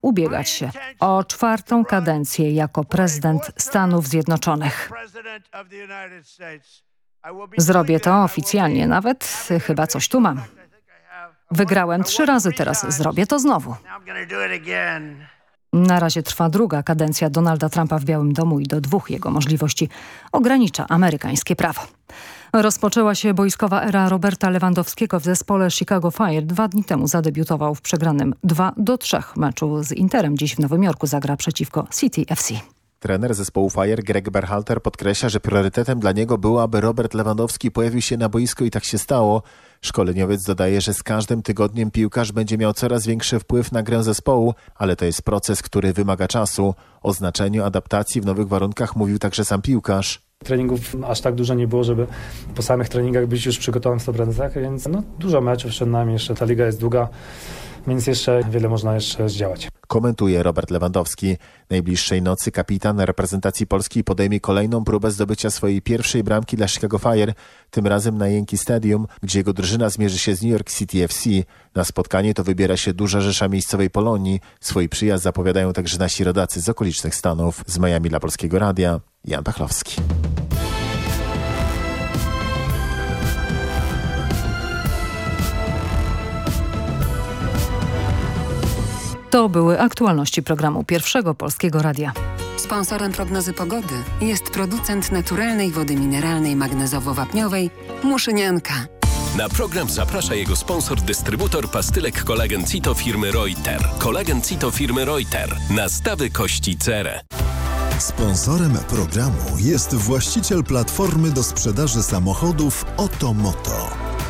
ubiegać się o 4. kadencję jako prezydent Stanów Zjednoczonych. Zrobię to oficjalnie, nawet chyba coś tu mam. Wygrałem 3 razy, teraz zrobię to znowu. Na razie trwa 2. kadencja Donalda Trumpa w Białym Domu i do 2 jego możliwości ogranicza amerykańskie prawo. Rozpoczęła się boiskowa era Roberta Lewandowskiego w zespole Chicago Fire. 2 dni temu zadebiutował w przegranym 2-3 meczu z Interem. Dziś w Nowym Jorku zagra przeciwko City FC. Trener zespołu Fire Greg Berhalter podkreśla, że priorytetem dla niego było, aby Robert Lewandowski pojawił się na boisku i tak się stało. Szkoleniowiec dodaje, że z każdym tygodniem piłkarz będzie miał coraz większy wpływ na grę zespołu, ale to jest proces, który wymaga czasu. O znaczeniu adaptacji w nowych warunkach mówił także sam piłkarz. Treningów aż tak dużo nie było, żeby po samych treningach być już przygotowany w 100%, więc dużo meczów przed nami, jeszcze ta liga jest długa, więc jeszcze wiele można jeszcze zdziałać. Komentuje Robert Lewandowski. Najbliższej nocy kapitan reprezentacji Polski podejmie kolejną próbę zdobycia swojej pierwszej bramki dla Chicago Fire, tym razem na Yankee Stadium, gdzie jego drużyna zmierzy się z New York City FC. Na spotkanie to wybiera się duża rzesza miejscowej Polonii. Swój przyjazd zapowiadają także nasi rodacy z okolicznych stanów. Z Miami dla Polskiego Radia, Jan Pachlowski. To były aktualności programu Pierwszego Polskiego Radia. Sponsorem prognozy pogody jest producent naturalnej wody mineralnej magnezowo-wapniowej Muszynianka. Na program zaprasza jego sponsor, dystrybutor pastylek Kolagen Cito firmy Reuter. Kolagen Cito firmy Reuter. Nastawy kości cerę. Sponsorem programu jest właściciel platformy do sprzedaży samochodów Otomoto.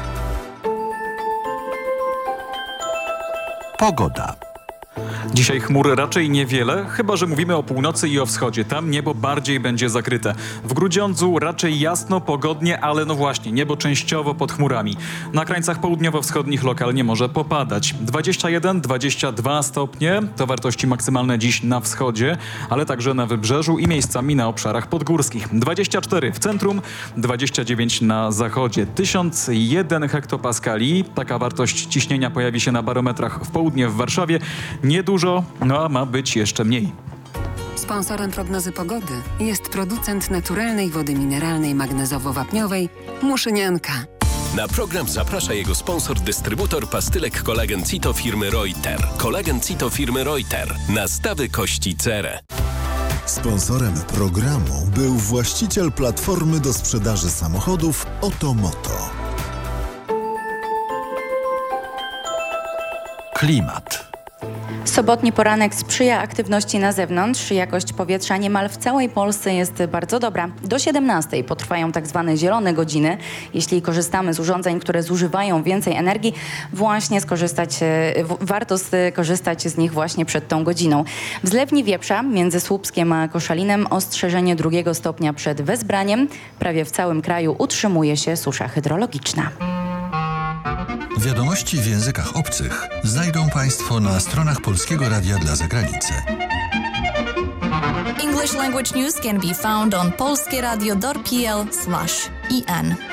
Pogoda. Dzisiaj chmur raczej niewiele, chyba że mówimy o północy i o wschodzie. Tam niebo bardziej będzie zakryte. W Grudziądzu raczej jasno, pogodnie, ale no właśnie, niebo częściowo pod chmurami. Na krańcach południowo-wschodnich lokalnie może popadać. 21-22 stopnie to wartości maksymalne dziś na wschodzie, ale także na wybrzeżu i miejscami na obszarach podgórskich. 24 w centrum, 29 na zachodzie. 1001 hektopaskali. Taka wartość ciśnienia pojawi się na barometrach w południe w Warszawie. Niedużo, a ma być jeszcze mniej. Sponsorem prognozy pogody jest producent naturalnej wody mineralnej magnezowo-wapniowej Muszynianka. Na program zaprasza jego sponsor, dystrybutor pastylek Kolagen Cito firmy Reuter. Kolagen Cito firmy Reuter. Nastawy kości cerę. Sponsorem programu był właściciel platformy do sprzedaży samochodów Otomoto. Klimat. Sobotni poranek sprzyja aktywności na zewnątrz. Jakość powietrza niemal w całej Polsce jest bardzo dobra. Do 17 potrwają tak zwane zielone godziny. Jeśli korzystamy z urządzeń, które zużywają więcej energii, warto skorzystać z nich właśnie przed tą godziną. W Zlewni Wieprza między Słupskiem a Koszalinem ostrzeżenie 2 stopnia przed wezbraniem. Prawie w całym kraju utrzymuje się susza hydrologiczna. Wiadomości w językach obcych znajdą Państwo na stronach Polskiego Radia dla Zagranicy. English language news can be found on polskieradio.pl/en.